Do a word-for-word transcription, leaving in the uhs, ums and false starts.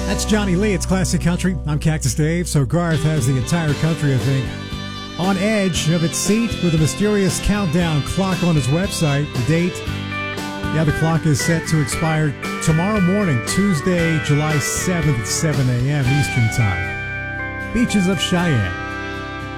That's Johnny Lee. It's Classic Country. I'm Cactus Dave. So Garth has the entire country, I think, on edge of its seat with a mysterious countdown clock on his website. The date, yeah, the clock is set to expire tomorrow morning, Tuesday, July seventh at seven a.m. Eastern Time. Beaches of Cheyenne.